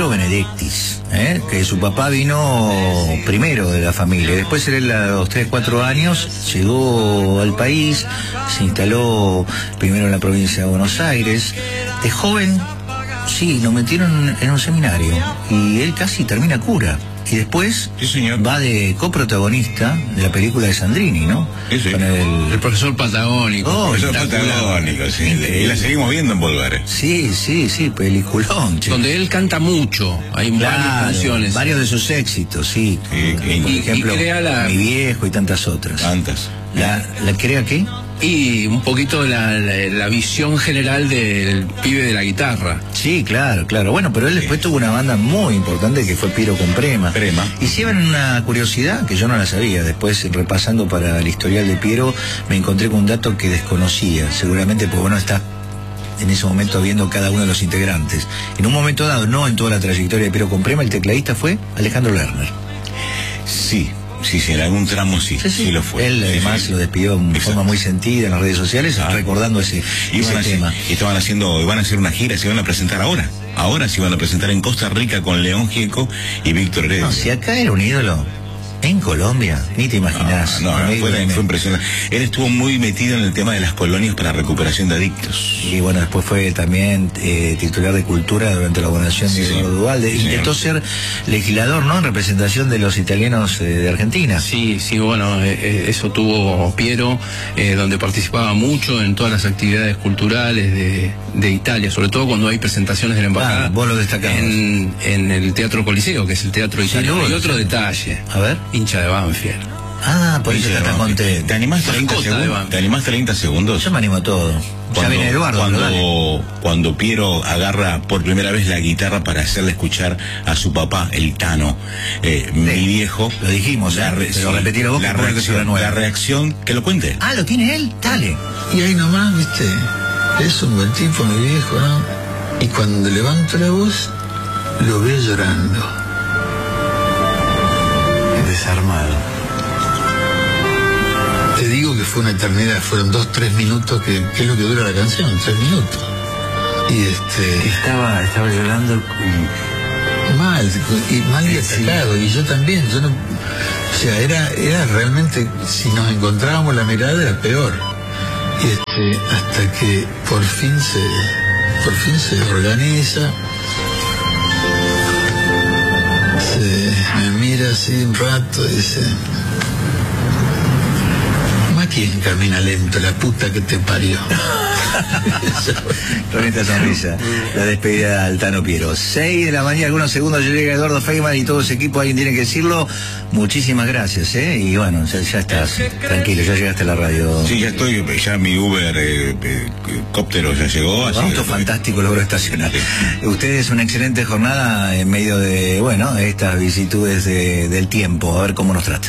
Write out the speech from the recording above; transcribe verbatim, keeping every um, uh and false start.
Benedictis, ¿eh? Que su papá vino primero de la familia. Después él a los tres, cuatro años llegó al país, se instaló primero en la provincia de Buenos Aires. De joven, sí, lo metieron en un seminario y él casi termina cura. Y después sí, señor. va de coprotagonista de la película de Sandrini, ¿no? Sí, sí. Con el... el profesor patagónico. Oh, el profesor patagónico, sí. Y la seguimos viendo en Volver. Sí, sí, sí, peliculón. Che. Donde él canta mucho. Hay claro, varias canciones. Varios de sus éxitos, sí. sí Por y, ejemplo, y crea la... Mi Viejo y tantas otras. Tantas. ¿La, la crea qué? Y un poquito la, la, la visión general del pibe de la guitarra. Sí, claro, claro. Bueno, pero él después sí. tuvo una banda muy importante que fue Piero con Prema. Prema. Y si ven una curiosidad que yo no la sabía. Después, repasando para el historial de Piero, me encontré con un dato que desconocía. Seguramente, pues bueno, está en ese momento viendo cada uno de los integrantes. En un momento dado, no en toda la trayectoria de Piero con Prema, el tecladista fue Alejandro Lerner. Sí. Sí, sí, en algún tramo sí, sí, sí, sí lo fue. Él además sí, lo despidió de Exacto. forma muy sentida en las redes sociales, ah. recordando ese, ese a tema. Hacer, estaban haciendo, van a hacer una gira, se van a presentar ahora. Ahora se van a presentar en Costa Rica con León Gieco y Víctor Heredia. No, si acá era un ídolo. En Colombia, ni te imaginás. No, no, no fue, fue impresionante. Él estuvo muy metido en el tema de las colonias para recuperación de adictos. Y bueno, después fue también eh, titular de Cultura durante la gobernación sí, de Eduardo Duhalde. Sí, intentó ser legislador, ¿no? En representación de los italianos eh, de Argentina. Sí, sí, bueno, eh, eso tuvo Piero, eh, donde participaba mucho en todas las actividades culturales de, de Italia, sobre todo cuando hay presentaciones de la embajada. Ah, vos lo destacabas. En, en el Teatro Coliseo, que es el teatro italiano. Y otro detalle. A ver. Hincha de Banfield. Ah, por eso está contento. ¿Te animás treinta segundos? ¿Te animás treinta segundos? Yo me animo a todo. Cuando, ya viene Eduardo. Cuando, cuando Piero agarra por primera vez la guitarra para hacerle escuchar a su papá, el Tano, eh, sí, mi viejo. Lo dijimos, la, re, pero repetirlo vos. La reacción, la reacción, que lo cuente. Ah, ¿lo tiene él? Dale. Y ahí nomás, viste, es un buen tipo, mi viejo, ¿no? Y cuando levanto la voz, lo veo llorando. Desarmado. Te digo que fue una eternidad, fueron dos, tres minutos, que, que es lo que dura la canción, tres minutos. Y este... Estaba, estaba llorando y... Mal, y mal y atacado, sí. Y yo también, yo no... O sea, era, era realmente, si nos encontrábamos la mirada era peor. Y este, hasta que por fin se, por fin se organiza, se me mira así un rato y dice... ¿Quién camina lento? La puta que te parió. Con esta sonrisa, la despedida del Tano Piero. seis de la mañana, algunos segundos, yo llega Eduardo Feynman y todo ese equipo, alguien tiene que decirlo. Muchísimas gracias, ¿eh? Y bueno, ya, ya estás tranquilo, ya llegaste a la radio. Sí, ya estoy, ya mi Uber, eh, eh, cóptero ya llegó. Así auto que... fantástico logró estacionar. Sí. Ustedes una excelente jornada en medio de, bueno, estas vicitudes de, del tiempo, a ver cómo nos trata.